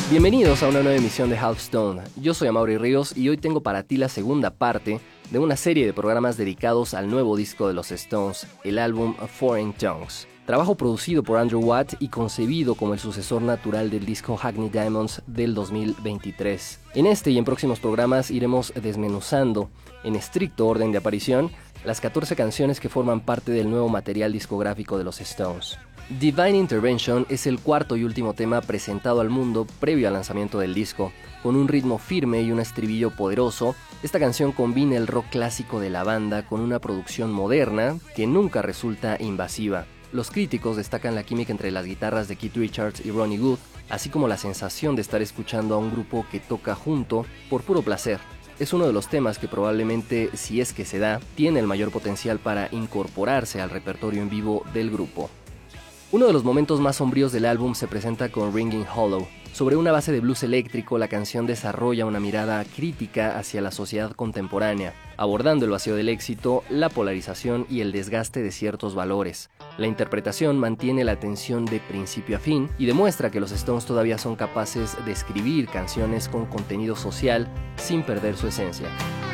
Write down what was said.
Bienvenidos a una nueva emisión de Half Stone. Yo soy Amaury Ríos y hoy tengo para ti la segunda parte de una serie de programas dedicados al nuevo disco de los Stones, el álbum Foreign Tongues. Trabajo producido por Andrew Watt y concebido como el sucesor natural del disco Hackney Diamonds del 2023. En este y en próximos programas iremos desmenuzando, en estricto orden de aparición, las 14 canciones que forman parte del nuevo material discográfico de los Stones. Divine Intervention es el cuarto y último tema presentado al mundo previo al lanzamiento del disco. Con un ritmo firme y un estribillo poderoso, esta canción combina el rock clásico de la banda con una producción moderna que nunca resulta invasiva. Los críticos destacan la química entre las guitarras de Keith Richards y Ronnie Wood, así como la sensación de estar escuchando a un grupo que toca junto por puro placer. Es uno de los temas que probablemente, si es que se da, tiene el mayor potencial para incorporarse al repertorio en vivo del grupo. Uno de los momentos más sombríos del álbum se presenta con Ringing Hollow. Sobre una base de blues eléctrico, la canción desarrolla una mirada crítica hacia la sociedad contemporánea, abordando el vacío del éxito, la polarización y el desgaste de ciertos valores. La interpretación mantiene la tensión de principio a fin y demuestra que los Stones todavía son capaces de escribir canciones con contenido social sin perder su esencia.